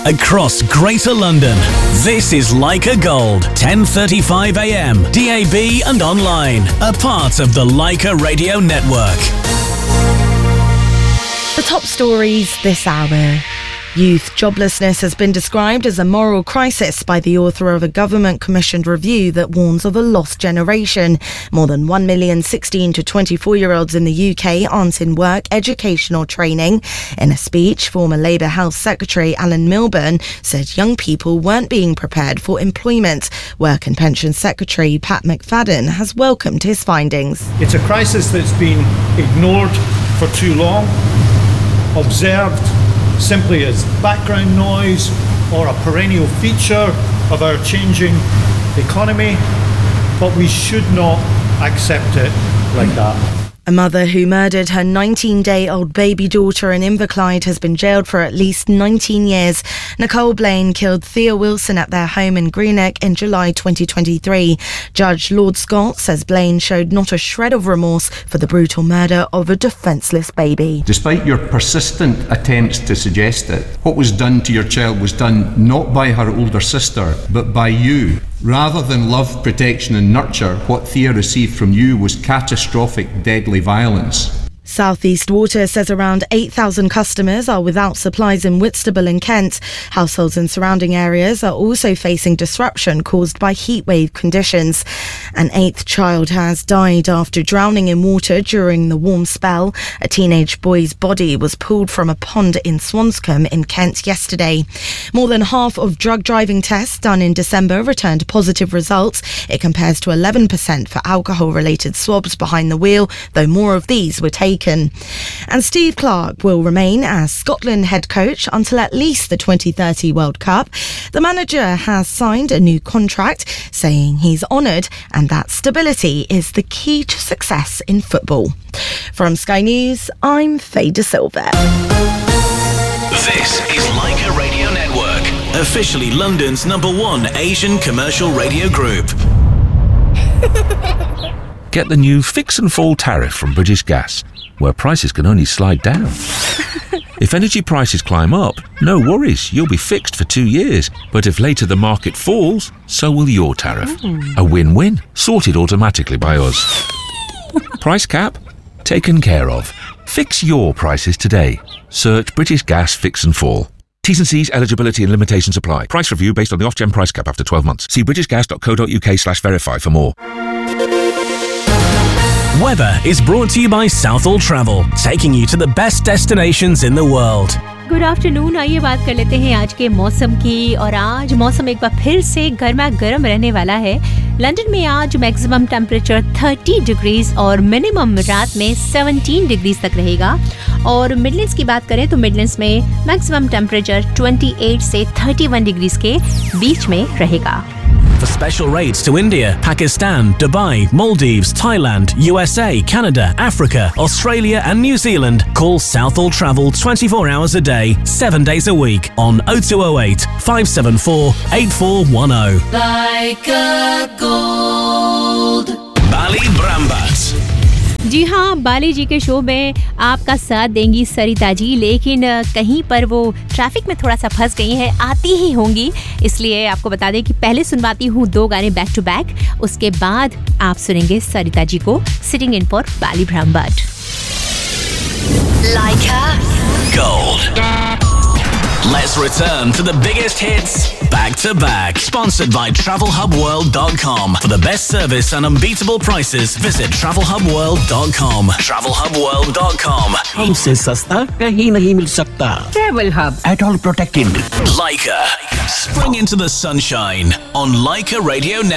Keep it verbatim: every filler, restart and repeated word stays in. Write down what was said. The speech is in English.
across Greater London. This is Leica Gold, ten thirty-five a m, D A B and online, a part of the Leica Radio Network. The top stories this hour. Youth joblessness has been described as a moral crisis by the author of a government-commissioned review that warns of a lost generation. More than one million sixteen to twenty-four-year-olds in the U K aren't in work, education or training. In a speech, former Labour Health Secretary Alan Milburn said young people weren't being prepared for employment. Work and Pension Secretary Pat McFadden has welcomed his findings. It's a crisis that's been ignored for too long, observed simply as background noise or a perennial feature of our changing economy, but we should not accept it like that. A mother who murdered her nineteen-day-old baby daughter in Inverclyde has been jailed for at least nineteen years. Nicole Blaine killed Thea Wilson at their home in Greenock in July twenty twenty-three. Judge Lord Scott says Blaine showed not a shred of remorse for the brutal murder of a defenceless baby. Despite your persistent attempts to suggest that what was done to your child was done not by her older sister, but by you, rather than love, protection and nurture, what Thea received from you was catastrophic, deadly violence. South East Water says around eight thousand customers are without supplies in Whitstable and Kent. Households in surrounding areas are also facing disruption caused by heatwave conditions. An eighth child has died after drowning in water during the warm spell. A teenage boy's body was pulled from a pond in Swanscombe in Kent yesterday. More than half of drug driving tests done in December returned positive results. It compares to eleven percent for alcohol-related swabs behind the wheel, though more of these were taken. And Steve Clarke will remain as Scotland head coach until at least the twenty thirty World Cup. The manager has signed a new contract, saying he's honoured and that stability is the key to success in football. From Sky News, I'm Faye De Silva. This is Leica Radio Network, officially London's number one Asian commercial radio group. Get the new Fix and Fall tariff from British Gas, where prices can only slide down. If energy prices climb up, no worries, you'll be fixed for two years. But if later the market falls, so will your tariff. Mm. A win-win, sorted automatically by us. Price cap? Taken care of. Fix your prices today. Search British Gas Fix and Fall. T's and C's, eligibility and limitations apply. Price review based on the Ofgem price cap after twelve months. See britishgas.co.uk slash verify for more. Weather is brought to you by Southall Travel, taking you to the best destinations in the world. Good afternoon, आइए बात कर लेते हैं आज के मौसम की। और आज मौसम एक बार फिर से गर्मा गर्म रहने वाला है। लंदन में आज मैक्सिमम टेम्परेचर तीस डिग्रीज और मिनिमम रात में सत्रह डिग्रीज तक रहेगा। और मिडलैंड्स की बात करें तो मिडलैंड्स में मैक्सिमम टेम्परेचर अट्ठाईस से इकतीस डिग्रीज के बीच में रहेगा। For special rates to India, Pakistan, Dubai, Maldives, Thailand, U S A, Canada, Africa, Australia and New Zealand, call Southall Travel twenty-four hours a day, seven days a week on oh two oh eight, five seven four, eight four one oh. Leica Gold. Bali Brambat. जी हाँ, बाली जी के show में आपका साथ देंगी सरिता जी, लेकिन कहीं पर वो ट्रैफिक में थोड़ा सा फंस गई हैं, आती ही होंगी। इसलिए आपको बता दें कि पहले सुनवाती हूँ दो गाने बैक टू बैक, उसके बाद आप सुनेंगे सरिता जी को sitting in for Bali ब्रह्मबट। Leica Gold. Let's return to the biggest hits back to back. Sponsored by travel hub world dot com. For the best service and unbeatable prices, visit travel hub world dot com. travel hub world dot com. हमसे सस्ता कहीं नहीं मिल सकता। Travel Hub. At all protected. Leica. Spring into the sunshine on Leica Radio Network.